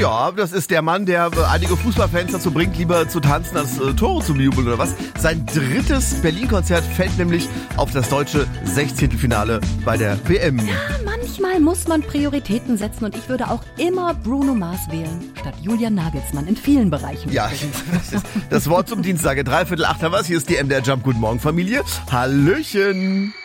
Ja, das ist der Mann, der einige Fußballfans dazu bringt, lieber zu tanzen, als Tore zu bejubeln oder was. Sein drittes Berlin-Konzert fällt nämlich auf das deutsche 16. Finale bei der WM. Ja, manchmal muss man Prioritäten setzen und ich würde auch immer Bruno Mars wählen, statt Julian Nagelsmann in vielen Bereichen. Ja, das ist das Wort zum Dienstag. 7:45 haben wir es. Hier ist die MDR Jump. Guten Morgen, Familie. Hallöchen.